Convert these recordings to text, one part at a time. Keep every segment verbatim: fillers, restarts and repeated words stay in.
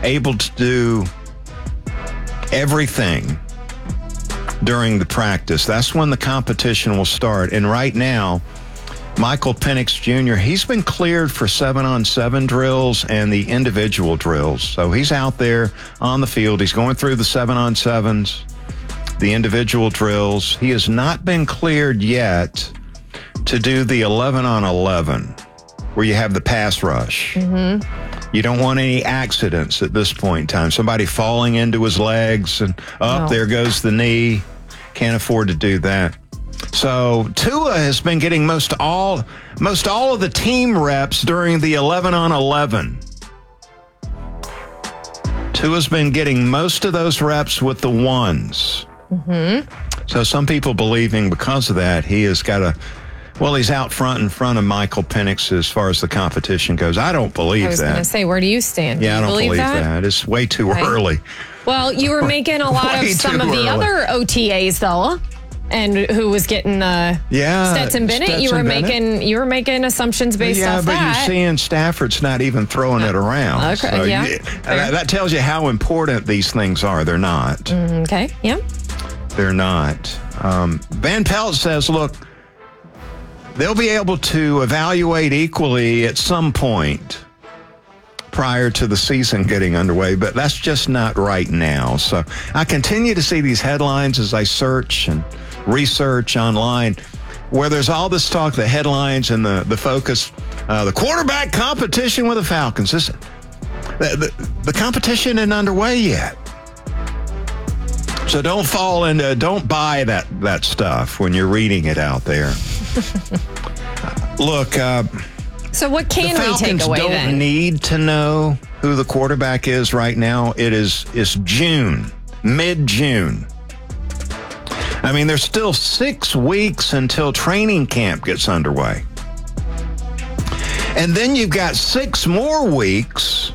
able to do everything during the practice, that's when the competition will start. And right now, Michael Penix Junior, he's been cleared for seven-on-seven drills and the individual drills. So he's out there on the field. He's going through the seven-on-sevens, the individual drills. He has not been cleared yet to do the eleven-on-eleven, where you have the pass rush. Mm-hmm. You don't want any accidents at this point in time. Somebody falling into his legs and up, No. there goes the knee. Can't afford to do that. So Tua has been getting most all most all of the team reps during the eleven-on-eleven. Tua's been getting most of those reps with the ones. Mm-hmm. So some people believing because of that, he has got a, well, he's out front in front of Michael Penix as far as the competition goes. I don't believe I was that. going to say, where do you stand? Yeah, Do I you don't believe, believe that? that. It's way too Okay. early. Well, you were making a lot of Way some too of the early. other O T As, though. And who was getting uh, Yeah, Stetson Bennett? you were Stetson Bennett. making you were making assumptions based yeah, off but that. you're seeing Stafford's not even throwing it around. Okay, So yeah, you- fair. that, that tells you how important these things are. They're not. Okay, yeah. They're not. Um, Van Pelt says, look, they'll be able to evaluate equally at some point prior to the season getting underway, but that's just not right now. So I continue to see these headlines as I search and research online where there's all this talk, the headlines and the, the focus, uh, the quarterback competition with the Falcons. This, the, the, the competition isn't underway yet. So don't fall into, don't buy that, that stuff when you're reading it out there. Look, uh, So what can the we Falcons take away don't then? need to know who the quarterback is right now. It is it's June, mid-June. I mean, there's still six weeks until training camp gets underway. And then you've got six more weeks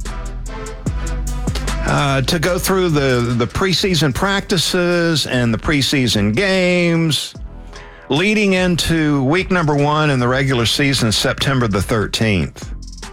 uh, to go through the, the preseason practices and the preseason games, leading into week number one in the regular season, September the thirteenth.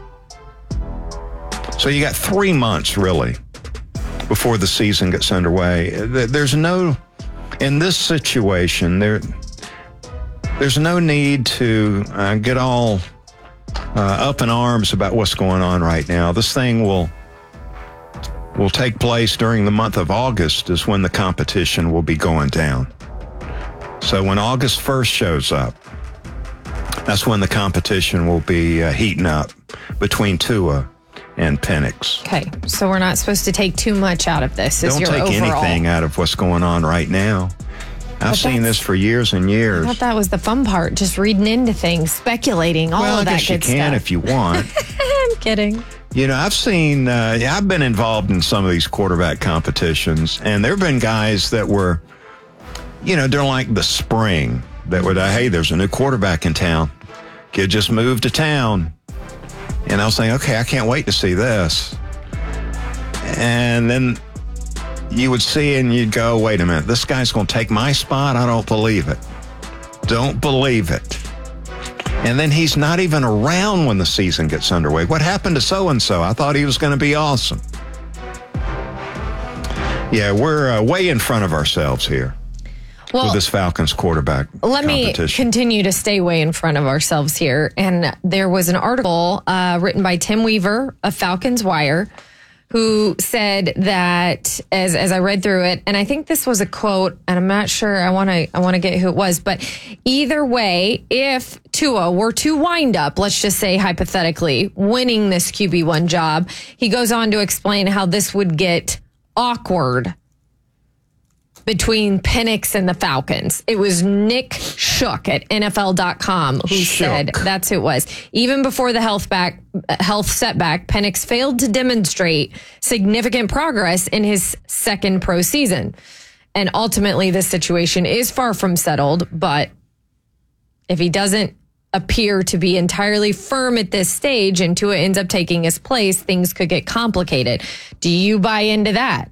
So you got three months, really, before the season gets underway. There's no, in this situation, there, there's no need to uh, get all uh, up in arms about what's going on right now. This thing will will take place during the month of August is when the competition will be going down. So when August first shows up, that's when the competition will be uh, heating up between Tua and Penix. Okay, so we're not supposed to take too much out of this. Is Don't your take overall. anything out of what's going on right now. I've But seen that's- this for years and I years. thought that was the fun part, just reading into things, speculating, all Well, I of that guess you good can stuff. if you want. I'm kidding. You know, I've seen, uh, yeah, I've been involved in some of these quarterback competitions, and there have been guys that were, you know, during like the spring that would, uh, hey, there's a new quarterback in town. Kid just moved to town. And I was saying, okay, I can't wait to see this. And then you would see and you'd go, wait a minute, this guy's going to take my spot? I don't believe it. Don't believe it. And then he's not even around when the season gets underway. What happened to so-and-so? I thought he was going to be awesome. Yeah, we're uh, way in front of ourselves here Well, with this Falcons quarterback let me competition. continue to stay way in front of ourselves here. And there was an article uh, written by Tim Weaver of Falcons Wire who said that, as as I read through it, and I think this was a quote, and I'm not sure. I want to I want to get who it was, but either way, if Tua were to wind up, let's just say hypothetically, winning this Q B one job, he goes on to explain how this would get awkward between Penix and the Falcons. It was Nick Shook at N F L dot com who Shook. said, that's who it was. Even before the health back, health setback, Penix failed to demonstrate significant progress in his second pro season. And ultimately, this situation is far from settled, but if he doesn't appear to be entirely firm at this stage and Tua ends up taking his place, things could get complicated. Do you buy into that?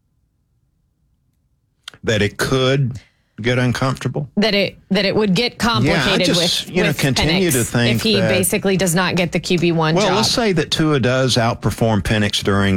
That it could get uncomfortable? That it that it would get complicated just, with, you know, with continue Penix to think if he that- basically does not get the Q B one Well, job. let's say that Tua does outperform Penix during